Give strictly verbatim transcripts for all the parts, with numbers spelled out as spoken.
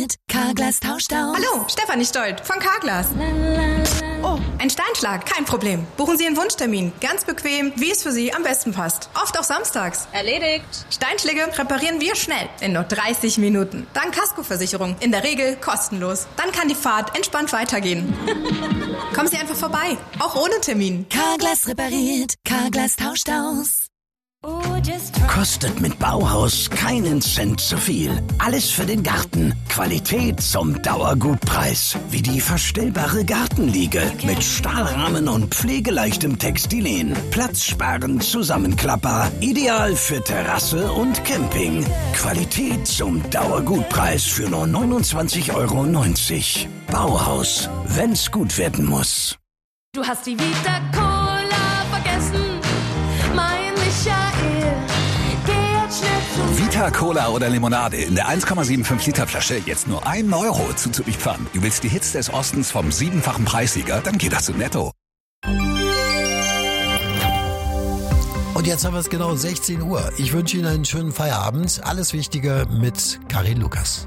repariert, Carglass tauscht aus. Hallo, Stefanie Stolt von Carglass. Oh, ein Steinschlag, kein Problem. Buchen Sie einen Wunschtermin, ganz bequem, wie es für Sie am besten passt. Oft auch samstags. Erledigt. Steinschläge reparieren wir schnell, in nur dreißig Minuten. Dank Kaskoversicherung, in der Regel kostenlos. Dann kann die Fahrt entspannt weitergehen. Kommen Sie einfach vorbei, auch ohne Termin. Carglass repariert, Carglass tauscht aus. Kostet mit Bauhaus keinen Cent zu viel. Alles für den Garten. Qualität zum Dauergutpreis. Wie die verstellbare Gartenliege mit Stahlrahmen und pflegeleichtem Textilien. Platzsparend zusammenklappbar. Ideal für Terrasse und Camping. Qualität zum Dauergutpreis für nur neunundzwanzig Euro neunzig. Bauhaus, wenn's gut werden muss. Du hast die Vita Cola vergessen, mein Michael. Geh jetzt schnell zu Vita Cola oder Limonade in der eins Komma fünfundsiebzig Liter Flasche jetzt nur ein Euro zuzuliefernd. Du willst die Hits des Ostens vom siebenfachen Preissieger? Dann geht das zu Netto. Und jetzt haben wir es genau sechzehn Uhr. Ich wünsche Ihnen einen schönen Feierabend. Alles Wichtige mit Karin Lukas.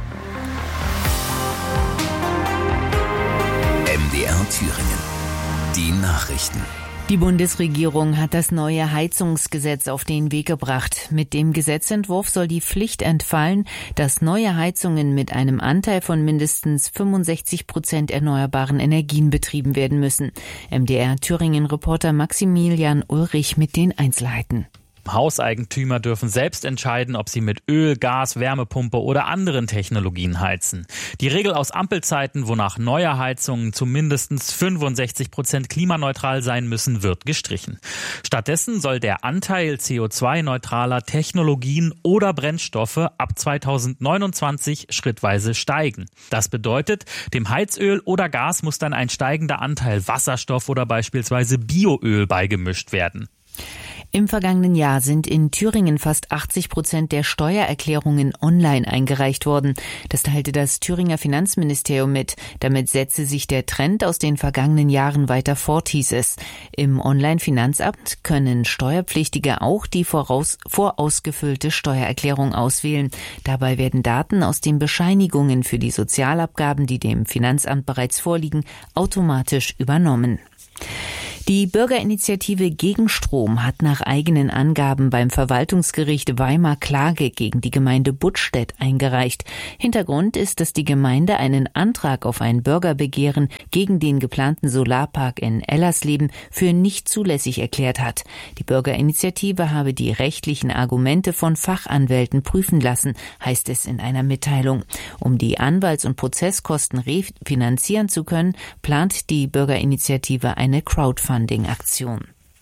M D R Thüringen. Die Nachrichten. Die Bundesregierung hat das neue Heizungsgesetz auf den Weg gebracht. Mit dem Gesetzentwurf soll die Pflicht entfallen, dass neue Heizungen mit einem Anteil von mindestens fünfundsechzig Prozent erneuerbaren Energien betrieben werden müssen. M D R Thüringen-Reporter Maximilian Ulrich mit den Einzelheiten. Hauseigentümer dürfen selbst entscheiden, ob sie mit Öl, Gas, Wärmepumpe oder anderen Technologien heizen. Die Regel aus Ampelzeiten, wonach neue Heizungen zu mindestens fünfundsechzig Prozent klimaneutral sein müssen, wird gestrichen. Stattdessen soll der Anteil C O zwei neutraler Technologien oder Brennstoffe ab zweitausendneunundzwanzig schrittweise steigen. Das bedeutet, dem Heizöl oder Gas muss dann ein steigender Anteil Wasserstoff oder beispielsweise Bioöl beigemischt werden. Im vergangenen Jahr sind in Thüringen fast achtzig Prozent der Steuererklärungen online eingereicht worden. Das teilte das Thüringer Finanzministerium mit. Damit setze sich der Trend aus den vergangenen Jahren weiter fort, hieß es. Im Online-Finanzamt können Steuerpflichtige auch die voraus, vorausgefüllte Steuererklärung auswählen. Dabei werden Daten aus den Bescheinigungen für die Sozialabgaben, die dem Finanzamt bereits vorliegen, automatisch übernommen. Die Bürgerinitiative Gegenstrom hat nach eigenen Angaben beim Verwaltungsgericht Weimar Klage gegen die Gemeinde Buttstedt eingereicht. Hintergrund ist, dass die Gemeinde einen Antrag auf ein Bürgerbegehren gegen den geplanten Solarpark in Ellersleben für nicht zulässig erklärt hat. Die Bürgerinitiative habe die rechtlichen Argumente von Fachanwälten prüfen lassen, heißt es in einer Mitteilung. Um die Anwalts- und Prozesskosten refinanzieren zu können, plant die Bürgerinitiative eine Crowdfunding. Aktion.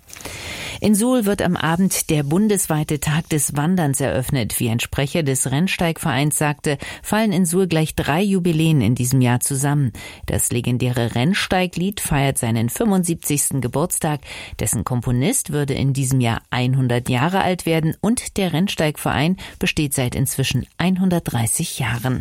In Suhl wird am Abend der bundesweite Tag des Wanderns eröffnet. Wie ein Sprecher des Rennsteigvereins sagte, fallen in Suhl gleich drei Jubiläen in diesem Jahr zusammen. Das legendäre Rennsteiglied feiert seinen fünfundsiebzigsten Geburtstag. Dessen Komponist würde in diesem Jahr hundert Jahre alt werden und der Rennsteigverein besteht seit inzwischen hundertdreißig Jahren.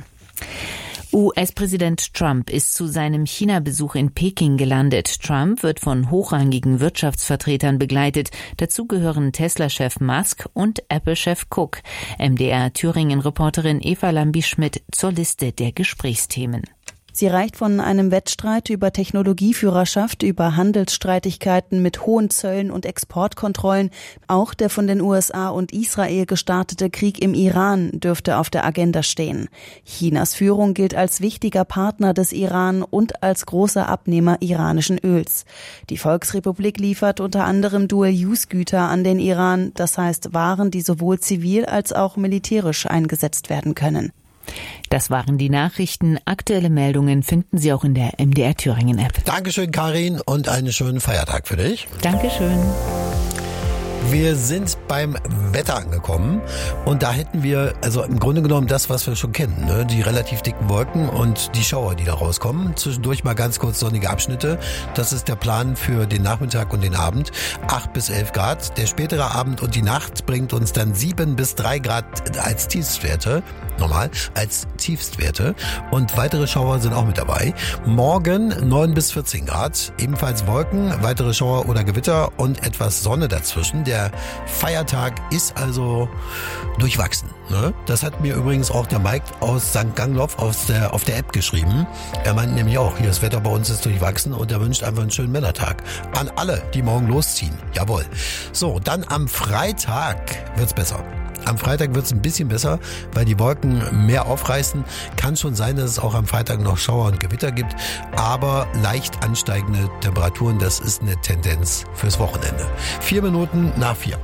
U S-Präsident Trump ist zu seinem China-Besuch in Peking gelandet. Trump wird von hochrangigen Wirtschaftsvertretern begleitet. Dazu gehören Tesla-Chef Musk und Apple-Chef Cook. M D R Thüringen-Reporterin Eva Lambi-Schmidt zur Liste der Gesprächsthemen. Sie reicht von einem Wettstreit über Technologieführerschaft, über Handelsstreitigkeiten mit hohen Zöllen und Exportkontrollen. Auch der von den U S A und Israel gestartete Krieg im Iran dürfte auf der Agenda stehen. Chinas Führung gilt als wichtiger Partner des Iran und als großer Abnehmer iranischen Öls. Die Volksrepublik liefert unter anderem Dual-Use-Güter an den Iran, das heißt Waren, die sowohl zivil als auch militärisch eingesetzt werden können. Das waren die Nachrichten. Aktuelle Meldungen finden Sie auch in der M D R Thüringen App. Dankeschön, Karin, und einen schönen Feiertag für dich. Dankeschön. Wir sind beim Wetter angekommen und da hätten wir also im Grunde genommen das, was wir schon kennen, ne? Die relativ dicken Wolken und die Schauer, die da rauskommen. Zwischendurch mal ganz kurz sonnige Abschnitte. Das ist der Plan für den Nachmittag und den Abend. acht bis elf Grad. Der spätere Abend und die Nacht bringt uns dann sieben bis drei Grad als Tiefstwerte. Normal, als Tiefstwerte. Und weitere Schauer sind auch mit dabei. Morgen neun bis vierzehn Grad. Ebenfalls Wolken, weitere Schauer oder Gewitter und etwas Sonne dazwischen. Der Der Feiertag ist also durchwachsen. Ne? Das hat mir übrigens auch der Mike aus Sankt Gangloff aus der, auf der App geschrieben. Er meint nämlich auch, hier das Wetter bei uns ist durchwachsen und er wünscht einfach einen schönen Männertag. An alle, die morgen losziehen. Jawohl. So, dann am Freitag wird's besser. Am Freitag wird es ein bisschen besser, weil die Wolken mehr aufreißen. Kann schon sein, dass es auch am Freitag noch Schauer und Gewitter gibt, aber leicht ansteigende Temperaturen, das ist eine Tendenz fürs Wochenende. Vier Minuten nach vier.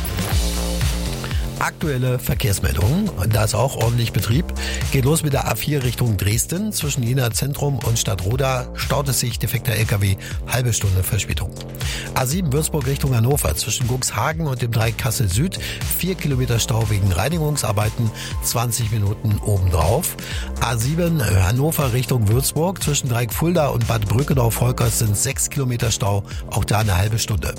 Aktuelle Verkehrsmeldungen, da ist auch ordentlich Betrieb. Geht los mit der A vier Richtung Dresden. Zwischen Jena Zentrum und Stadtroda staut es sich, defekter L K W, halbe Stunde Verspätung. A sieben Würzburg Richtung Hannover. Zwischen Cuxhagen und dem Dreieck Kassel Süd. Vier Kilometer Stau wegen Reinigungsarbeiten, zwanzig Minuten obendrauf. A sieben Hannover Richtung Würzburg. Zwischen Dreieck Fulda und Bad Brückenau-Volkers sind sechs Kilometer Stau, auch da eine halbe Stunde.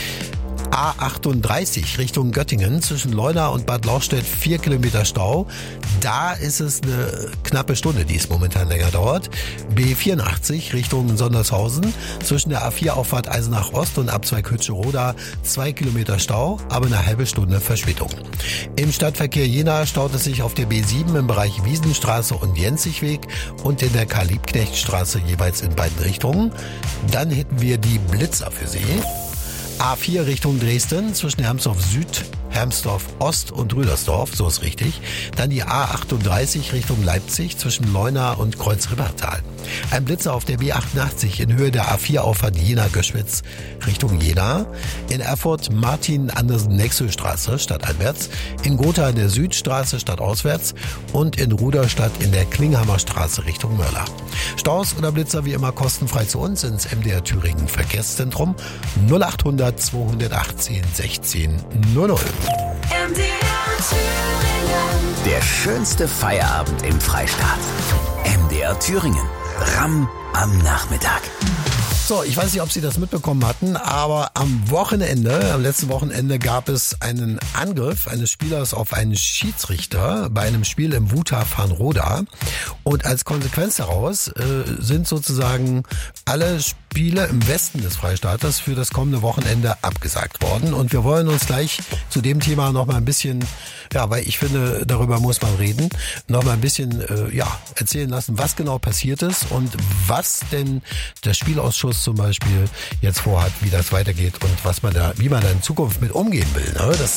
A achtunddreißig Richtung Göttingen, zwischen Leuna und Bad Lauchstädt vier Kilometer Stau. Da ist es eine knappe Stunde, die es momentan länger dauert. B vierundachtzig Richtung Sondershausen, zwischen der A vier Auffahrt Eisenach Ost und Abzweig Hütscheroda zwei Kilometer Stau, aber eine halbe Stunde Verspätung. Im Stadtverkehr Jena staut es sich auf der B sieben im Bereich Wiesenstraße und Jenzigweg und in der Karl-Liebknecht-Straße jeweils in beiden Richtungen. Dann hätten wir die Blitzer für Sie. A vier Richtung Dresden, zwischen Hermsdorf Süd, Hermsdorf Ost und Rüdersdorf, so ist richtig. Dann die A achtunddreißig Richtung Leipzig, zwischen Leuna und Kreuz-Ribbertal. Ein Blitzer auf der B achtundachtzig in Höhe der A vier Auffahrt Jena-Göschwitz Richtung Jena. In Erfurt Martin-Andersen-Nexö-Straße stadteinwärts. In Gotha in der Südstraße stadtauswärts. Und in Ruderstadt in der Klinghammer Straße Richtung Mörler. Staus oder Blitzer wie immer kostenfrei zu uns ins M D R Thüringen Verkehrszentrum null achthundert zweihundertachtzehn sechzehn null null. M D R Thüringen. Der schönste Feierabend im Freistaat. M D R Thüringen. Ramm am Nachmittag. So, ich weiß nicht, ob Sie das mitbekommen hatten, aber am Wochenende, am letzten Wochenende gab es einen Angriff eines Spielers auf einen Schiedsrichter bei einem Spiel im Wuta Farnroda. Und als Konsequenz daraus äh, sind sozusagen alle Spiele im Westen des Freistaates für das kommende Wochenende abgesagt worden. Und wir wollen uns gleich zu dem Thema noch mal ein bisschen, ja, weil ich finde, darüber muss man reden, noch mal ein bisschen äh, ja, erzählen lassen, was genau passiert ist und was denn der Spielausschuss zum Beispiel jetzt vorhat, wie das weitergeht und was man da, wie man da in Zukunft mit umgehen will. Ne? Das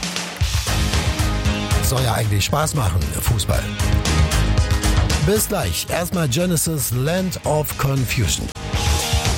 soll ja eigentlich Spaß machen, Fußball. Bis gleich. Erstmal Genesis Land of Confusion.